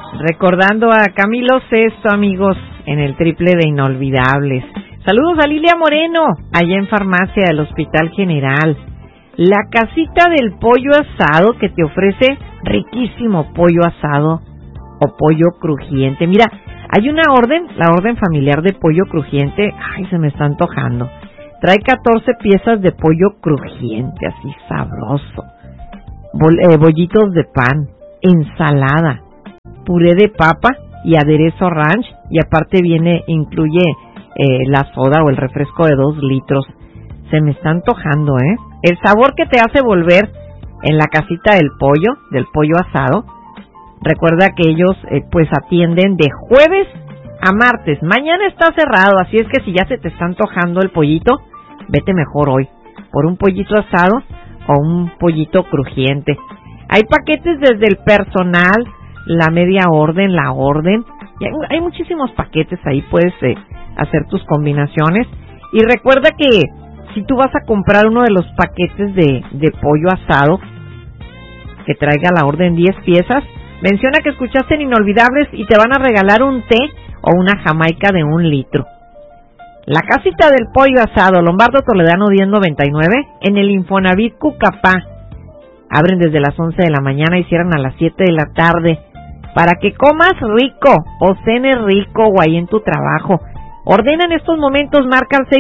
Recordando a Camilo Sesto, amigos, en el triple de Inolvidables. Saludos a Lilia Moreno, allá en Farmacia del Hospital General. La casita del pollo asado que te ofrece riquísimo pollo asado o pollo crujiente. Mira, hay una orden, la orden familiar de pollo crujiente. Ay, se me está antojando. Trae 14 piezas de pollo crujiente, así sabroso. Bollitos de pan, ensalada, puré de papa y aderezo ranch, y aparte incluye la soda o el refresco de 2 litros. Se me está antojando, el sabor que te hace volver en la casita del pollo asado. Recuerda que ellos pues atienden de jueves a martes. Mañana está cerrado, así es que si ya se te está antojando el pollito, vete mejor hoy por un pollito asado o un pollito crujiente. Hay paquetes desde el personal, la media orden, la orden. Y hay muchísimos paquetes ahí, puedes hacer tus combinaciones. Y recuerda que si tú vas a comprar uno de los paquetes de pollo asado, que traiga la orden 10 piezas, menciona que escuchaste en Inolvidables y te van a regalar un té o una jamaica de 1 litro. La casita del pollo asado, Lombardo Toledano 1099, en el Infonavit Cucapá. Abren desde las 11 de la mañana y cierran a las 7 de la tarde. Para que comas rico o cenes rico o ahí en tu trabajo. Ordena en estos momentos, marca al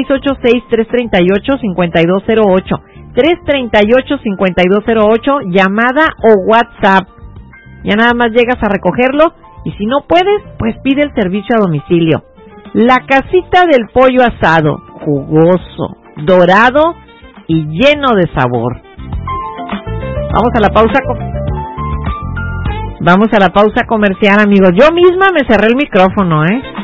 686-338-5208. 338-5208, llamada o WhatsApp. Ya nada más llegas a recogerlo y si no puedes, pues pide el servicio a domicilio. La casita del pollo asado, jugoso, dorado y lleno de sabor. Vamos a la pausa comercial, amigos. Yo misma me cerré el micrófono,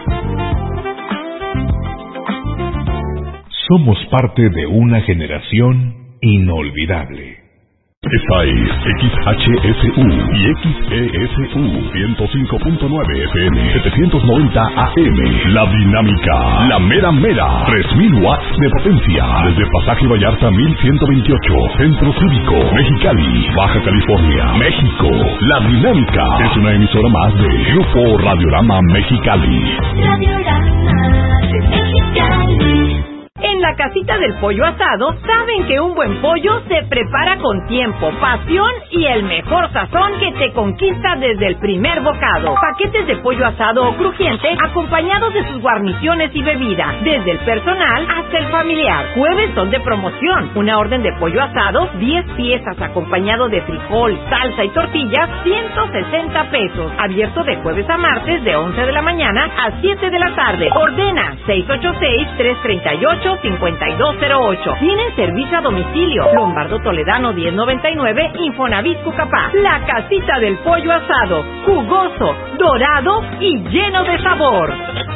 Somos parte de una generación inolvidable. Esta es XHSU y XESU 105.9 FM 790 AM. La dinámica, la mera mera, 3000 watts de potencia. Desde Pasaje Vallarta 1128, Centro Cívico, Mexicali, Baja California, México. La dinámica es una emisora más de Grupo Radiorama Mexicali. Radiorama Mexicali. En la casita del pollo asado saben que un buen pollo se prepara con tiempo, pasión y el mejor sazón que te conquista desde el primer bocado. Paquetes de pollo asado o crujiente acompañados de sus guarniciones y bebidas, desde el personal hasta el familiar. Jueves son de promoción. Una orden de pollo asado, 10 piezas acompañado de frijol, salsa y tortillas, 160 pesos. Abierto de jueves a martes de 11 de la mañana a 7 de la tarde. Ordena 686-338-5208. Tienen servicio a domicilio. Lombardo Toledano 1099, Infonavit Cucapá. La casita del pollo asado, jugoso, dorado y lleno de sabor.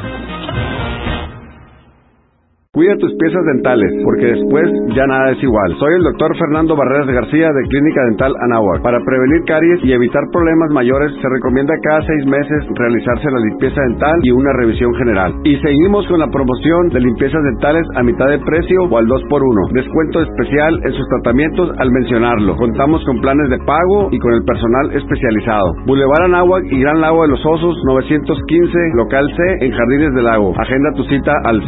Cuida tus piezas dentales, porque después ya nada es igual. Soy el doctor Fernando Barreras García de Clínica Dental Anáhuac. Para prevenir caries y evitar problemas mayores, se recomienda cada 6 meses realizarse la limpieza dental y una revisión general. Y seguimos con la promoción de limpiezas dentales a mitad de precio o al 2x1. Descuento especial en sus tratamientos al mencionarlo. Contamos con planes de pago y con el personal especializado. Boulevard Anáhuac y Gran Lago de los Osos, 915, local C, en Jardines del Lago. Agenda tu cita al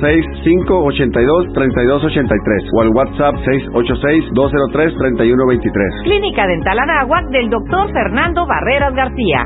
686-582-3283 o al WhatsApp 686-203-3123. Clínica Dental Anáhuac del doctor Fernando Barreras García.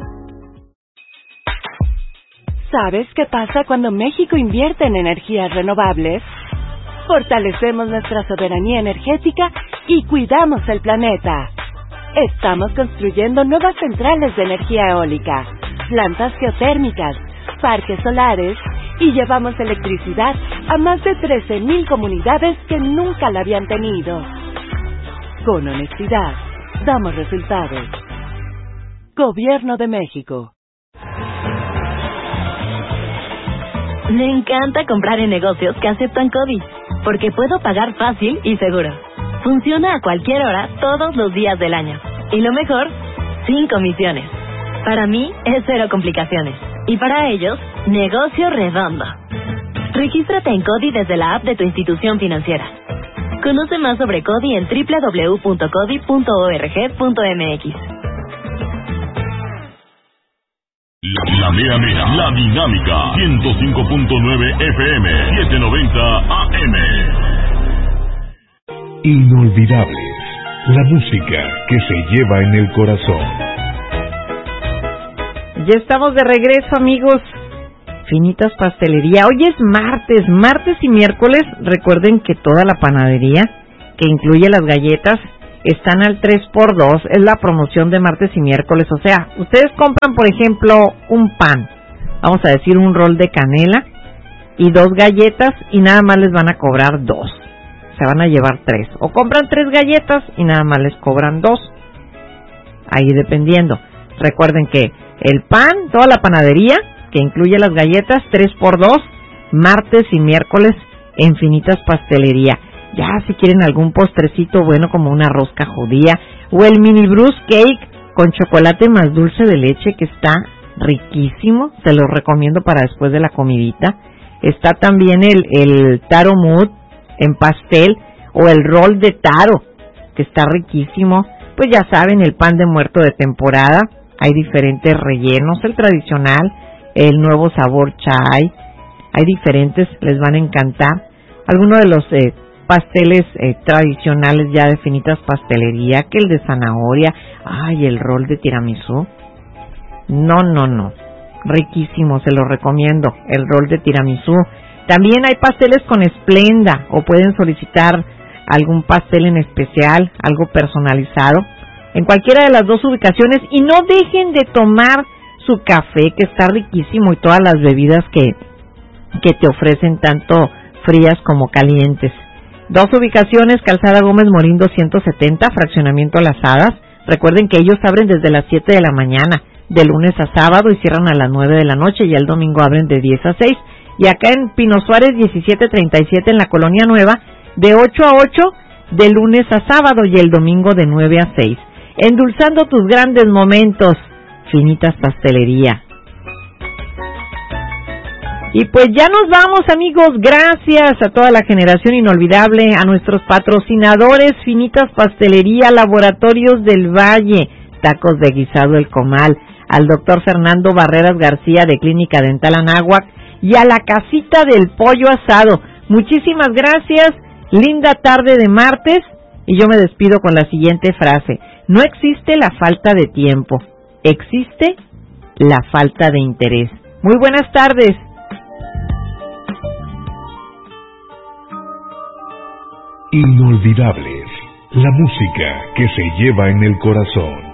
¿Sabes qué pasa cuando México invierte en energías renovables? Fortalecemos nuestra soberanía energética y cuidamos el planeta. Estamos construyendo nuevas centrales de energía eólica, plantas geotérmicas, parques solares y llevamos electricidad a más de 13,000 comunidades que nunca la habían tenido. Con honestidad, damos resultados. Gobierno de México. Me encanta comprar en negocios que aceptan CODI, porque puedo pagar fácil y seguro. Funciona a cualquier hora, todos los días del año. Y lo mejor, sin comisiones. Para mí, es 0 complicaciones. Y para ellos, negocio redondo. Regístrate en CODI desde la app de tu institución financiera. Conoce más sobre CODI en www.codi.org.mx. La mera mera, la dinámica, 105.9 FM, 790 AM. Inolvidables, la música que se lleva en el corazón. Ya estamos de regreso, amigos. Finitas Pastelería. Hoy es martes y miércoles. Recuerden que toda la panadería, que incluye las galletas, están al 3x2. Es la promoción de martes y miércoles. O sea, ustedes compran, por ejemplo, un pan, vamos a decir un rol de canela y 2 galletas y nada más les van a cobrar 2. Se van a llevar 3. O compran 3 galletas y nada más les cobran 2. Ahí dependiendo. Recuerden que el pan, toda la panadería, que incluye las galletas, 3x2, martes y miércoles en Finitas Pastelería. Ya si quieren algún postrecito bueno como una rosca judía o el mini Bruce Cake con chocolate más dulce de leche, que está riquísimo, se los recomiendo para después de la comidita. Está también el taro mood en pastel o el rol de taro, que está riquísimo. Pues ya saben, el pan de muerto de temporada, hay diferentes rellenos, el tradicional, el nuevo sabor chai, hay diferentes, les van a encantar. Algunos de los pasteles tradicionales ya de Finitas Pastelería, que el de zanahoria, el rol de tiramisú, no, riquísimo, se lo recomiendo, el rol de tiramisú. También hay pasteles con esplenda, o pueden solicitar algún pastel en especial, algo personalizado, en cualquiera de las 2 ubicaciones. Y no dejen de tomar su café, que está riquísimo, y todas las bebidas que te ofrecen, tanto frías como calientes. 2 ubicaciones, Calzada Gómez Morín 270, Fraccionamiento Las Hadas. Recuerden que ellos abren desde las 7 de la mañana, de lunes a sábado, y cierran a las 9 de la noche, y el domingo abren de 10 a 6. Y acá en Pino Suárez 1737, en la Colonia Nueva, de 8 a 8, de lunes a sábado, y el domingo de 9 a 6. Endulzando tus grandes momentos, Finitas Pastelería. Y pues ya nos vamos, amigos. Gracias a toda la generación inolvidable, a nuestros patrocinadores, Finitas Pastelería, Laboratorios del Valle, Tacos de Guisado El Comal, al doctor Fernando Barreras García de Clínica Dental Anáhuac y a la Casita del Pollo Asado. Muchísimas gracias, linda tarde de martes, y yo me despido con la siguiente frase: no existe la falta de tiempo, existe la falta de interés. Muy buenas tardes. Inolvidables, la música que se lleva en el corazón.